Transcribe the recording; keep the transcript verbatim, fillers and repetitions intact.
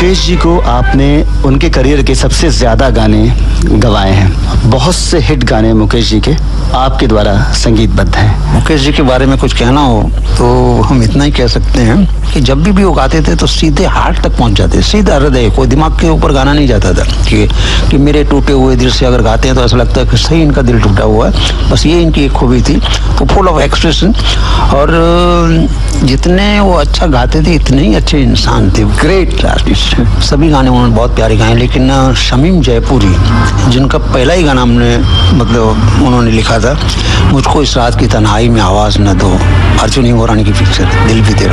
मुकेश जी को आपने उनके करियर के सबसे ज्यादा गाने गवाए हैं। बहुत से हिट गाने मुकेश जी के आपके द्वारा संगीतबद्ध हैं। मुकेश जी के बारे में कुछ कहना हो तो हम इतना ही कह सकते हैं कि जब भी भी वो गाते थे तो सीधे हार्ट तक पहुंच जाते, सीधा हृदय, कोई दिमाग के ऊपर गाना नहीं जाता था कि कि मेरे टूटे हुए दिल से अगर गाते हैं तो ऐसा लगता है कि सही इनका दिल टूटा हुआ है। बस ये इनकी एक खूबी थी, तो फुल ऑफ एक्सप्रेशन, और जितने वो अच्छा गाते थे इतने ही अच्छे इंसान थे, ग्रेट आर्टिस्ट। सभी गाने उन्होंने बहुत प्यारे गाए, लेकिन शमीम जयपुरी जिनका पहला ही गाना हमने मतलब उन्होंने लिखा था, मुझको इस रात की तन्हाई में आवाज न दो, अर्जुन हिंगोरानी की पिक्चर दिल भी तेरा।